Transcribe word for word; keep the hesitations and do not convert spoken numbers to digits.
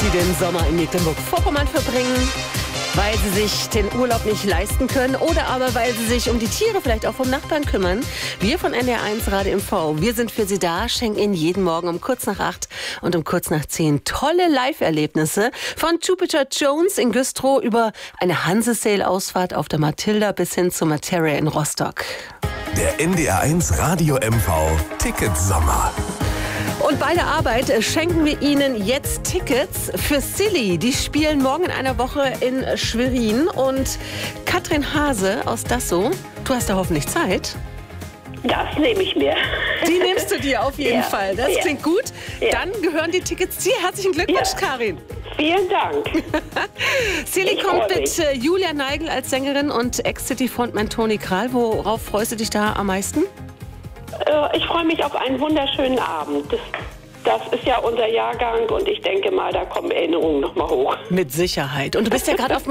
Sie den Sommer in Mecklenburg-Vorpommern verbringen, weil Sie sich den Urlaub nicht leisten können oder aber weil Sie sich um die Tiere vielleicht auch vom Nachbarn kümmern. Wir von N D R eins Radio M V, wir sind für Sie da, schenken Ihnen jeden Morgen um kurz nach acht und um kurz nach zehn tolle Live-Erlebnisse von Jupiter Jones in Güstrow über eine Hanse-Sail-Ausfahrt auf der Matilda bis hin zur Materia in Rostock. Der N D R eins Radio M V Ticket Sommer. Und bei der Arbeit schenken wir Ihnen jetzt Tickets für Silly. Die spielen morgen in einer Woche in Schwerin. Und Katrin Hase aus Dassow, du hast da hoffentlich Zeit. Das nehme ich mir. Die nimmst du dir auf jeden ja, Fall. Das ja. klingt gut. Ja. Dann gehören die Tickets dir. Herzlichen Glückwunsch, Ja. Karin. Vielen Dank. Silly Ich kommt freu mit mich. äh, Julia Neigel als Sängerin und Ex-City-Frontman Toni Kral. Worauf freust du dich da am meisten? Äh, Ich freue mich auf einen wunderschönen Abend. Das, das ist ja unser Jahrgang und ich denke mal, da kommen Erinnerungen noch mal hoch. Mit Sicherheit. Und du bist ja gerade auf